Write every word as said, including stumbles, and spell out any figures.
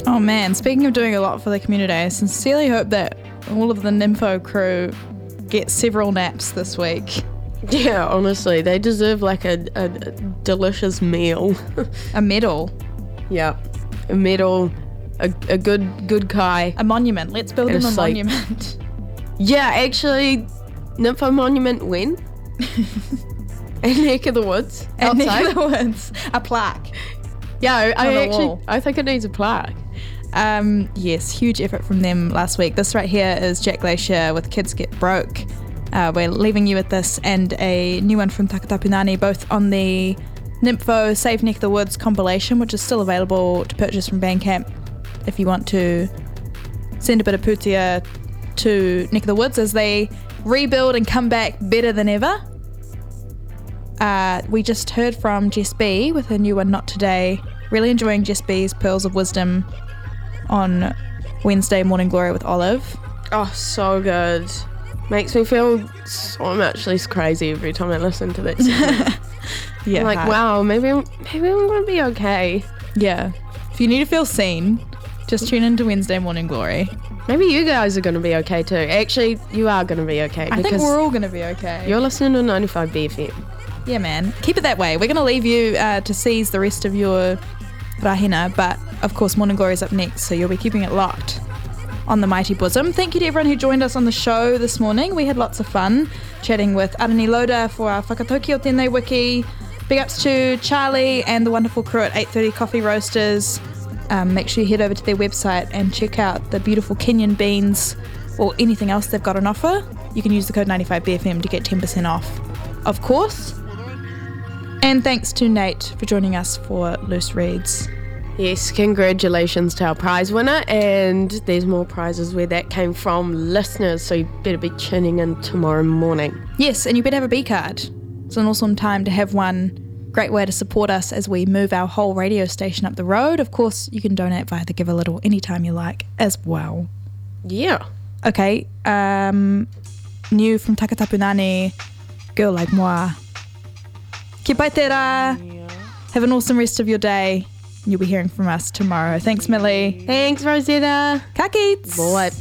Oh man, speaking of doing a lot for the community, I sincerely hope that all of the Nympho crew get several naps this week. Yeah, honestly, they deserve like a, a, a delicious meal. A medal. Yeah, a medal, a, a good good kai. A monument. Let's build them a like, monument. Yeah, actually, Nympho Monument when? In Neck of the Woods. And Neck outside. of the Woods. A plaque. Yeah, I, I On a actually, wall. I think it needs a plaque. Um, yes, huge effort from them last week. This right here is Jack Glacier with Kids Get Broke. Uh, we're leaving you with this and a new one from Takatapunani, both on the Nympho Save Neck of the Woods compilation, which is still available to purchase from Bandcamp if you want to send a bit of putia to Neck of the Woods as they rebuild and come back better than ever. Uh, we just heard from Jess B with her new one, Not Today. Really enjoying Jess B's Pearls of Wisdom on Wednesday Morning Glory with Olive. Oh, so good. Makes me feel so much less crazy every time I listen to that song. Yeah, I'm like, hard. wow, maybe I'm, maybe I'm going to be okay. Yeah. If you need to feel seen, just tune into Wednesday Morning Glory. Maybe you guys are going to be okay too. Actually, you are going to be okay. I think because we're all going to be okay. You're listening to ninety-five B F M. Yeah, man. Keep it that way. We're going to leave you uh, to seize the rest of your rahina, but of course Morning Glory is up next, so you'll be keeping it locked on the mighty bosom. Thank you to everyone who joined us on the show this morning. We had lots of fun chatting with Arani Loda for our Whakatoki o Tēnei Wiki. Big ups to Charlie and the wonderful crew at eight thirty Coffee Roasters. Um, make sure you head over to their website and check out the beautiful Kenyan beans or anything else they've got on offer. You can use the code ninety-five B F M to get ten percent off, of course. And thanks to Nate for joining us for Loose Reads. Yes, congratulations to our prize winner, and there's more prizes where that came from, listeners, so you better be tuning in tomorrow morning. Yes, and you better have a B card. It's an awesome time to have one. Great way to support us as we move our whole radio station up the road. Of course, you can donate via the Give a Little anytime you like as well. Yeah. Okay, um, new from Takatapunani, Girl Like Moi. Kia pai tērā. Have an awesome rest of your day. You'll be hearing from us tomorrow. Thanks, Millie. Thanks, Rosetta. Ka kits. Boa.